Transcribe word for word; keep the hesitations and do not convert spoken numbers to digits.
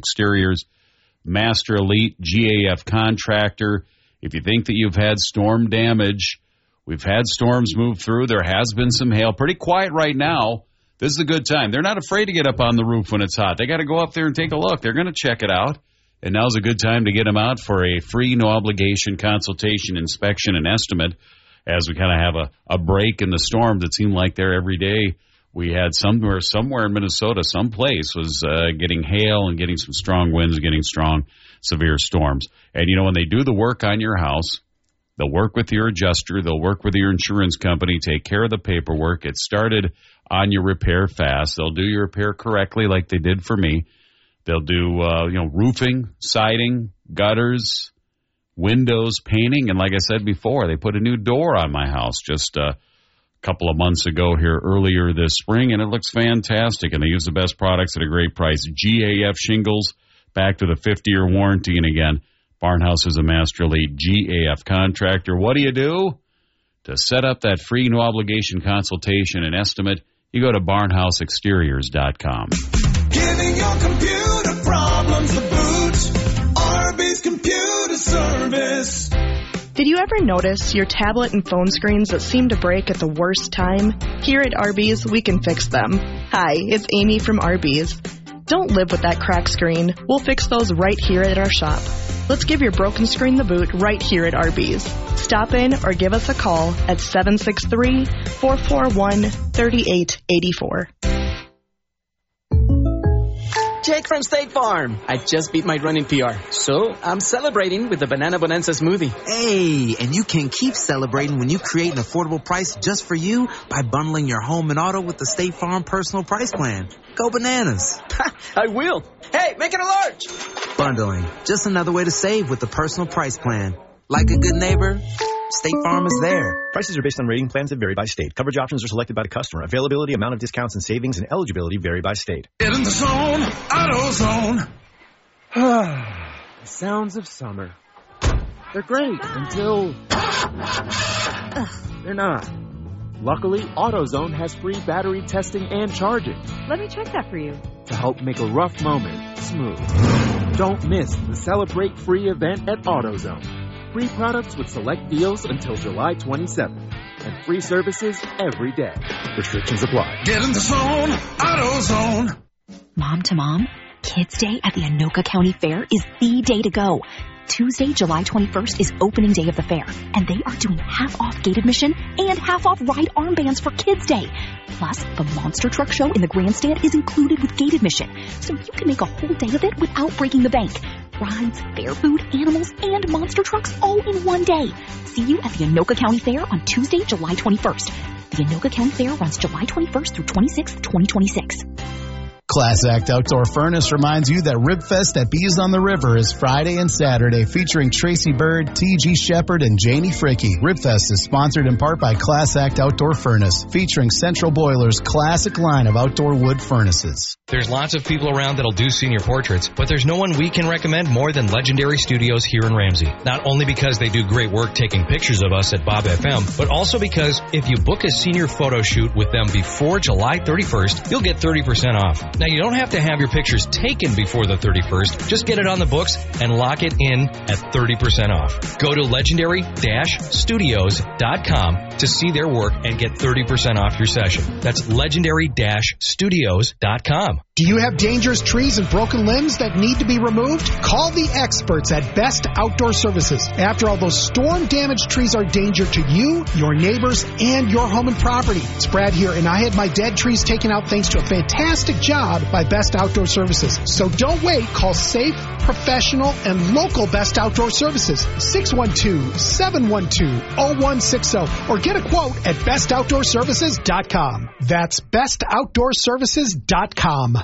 Exteriors, Master Elite, G A F contractor. If you think that you've had storm damage, we've had storms move through. There has been some hail. Pretty quiet right now. This is a good time. They're not afraid to get up on the roof when it's hot. They got to go up there and take a look. They're going to check it out. And now's a good time to get them out for a free, no-obligation consultation, inspection, and estimate as we kind of have a, a break in the storms. It seemed like there every day we had somewhere, somewhere in Minnesota, someplace was uh, getting hail and getting some strong winds, getting strong, severe storms. And, you know, when they do the work on your house, they'll work with your adjuster, they'll work with your insurance company, take care of the paperwork, get started on your repair fast. They'll do your repair correctly like they did for me. They'll do, uh, you know, roofing, siding, gutters, windows, painting. And like I said before, they put a new door on my house just a couple of months ago here earlier this spring, and it looks fantastic. And they use the best products at a great price. G A F shingles, back to the fifty-year warranty. And again, Barnhouse is a Master Elite G A F contractor. What do you do? To set up that free no-obligation consultation and estimate, you go to barnhouse exteriors dot com. Giving your computer problems the boot. Arby's Computer Service. Did you ever notice your tablet and phone screens that seem to break at the worst time? Here at Arby's, we can fix them. Hi, it's Amy from Arby's. Don't live with that cracked screen. We'll fix those right here at our shop. Let's give your broken screen the boot right here at Arby's. Stop in or give us a call at seven six three, four four one, three eight eight four. Jake from State Farm. I just beat my running P R, so I'm celebrating with the Banana Bonanza smoothie. Hey, and you can keep celebrating when you create an affordable price just for you by bundling your home and auto with the State Farm Personal Price Plan. Go bananas. I will. Hey, make it a large. Bundling. Just another way to save with the Personal Price Plan. Like a good neighbor, State Farm is there. Prices are based on rating plans that vary by state. Coverage options are selected by the customer. Availability, amount of discounts and savings, and eligibility vary by state. Get in the zone, AutoZone. The sounds of summer. They're great until they're not. Luckily, AutoZone has free battery testing and charging. Let me check that for you. To help make a rough moment smooth. Don't miss the Celebrate Free event at AutoZone. Free products with select deals until July twenty-seventh. And free services every day. Restrictions apply. Get in the zone, AutoZone. Mom to mom, Kids Day at the Anoka County Fair is the day to go. Tuesday, July twenty-first is opening day of the fair, and they are doing half off gate admission and half off ride armbands for Kids Day. Plus, the monster truck show in the grandstand is included with gate admission, so you can make a whole day of it without breaking the bank. Rides, fair food, animals, and monster trucks all in one day. See you at the Anoka County Fair on Tuesday, July twenty-first. The Anoka County Fair runs July twenty-first through twenty-sixth, twenty twenty-six. Class Act Outdoor Furnace reminds you that Ribfest at Bees on the River is Friday and Saturday, featuring Tracy Bird, T G Shepard, and Janie Fricky. Ribfest is sponsored in part by Class Act Outdoor Furnace, featuring Central Boiler's classic line of outdoor wood furnaces. There's lots of people around that'll do senior portraits, but there's no one we can recommend more than Legendary Studios here in Ramsey. Not only because they do great work taking pictures of us at Bob F M, but also because if you book a senior photo shoot with them before July thirty-first, you'll get thirty percent off. Now, you don't have to have your pictures taken before the thirty-first. Just get it on the books and lock it in at thirty percent off. Go to legendary dash studios dot com to see their work and get thirty percent off your session. That's legendary dash studios dot com. Do you have dangerous trees and broken limbs that need to be removed? Call the experts at Best Outdoor Services. After all, those storm-damaged trees are a danger to you, your neighbors, and your home and property. It's Brad here, and I had my dead trees taken out thanks to a fantastic job by Best Outdoor Services. So don't wait. Call safe, professional, and local Best Outdoor Services. six one two, seven one two, zero one six zero or get a quote at best outdoor services dot com. That's best outdoor services dot com.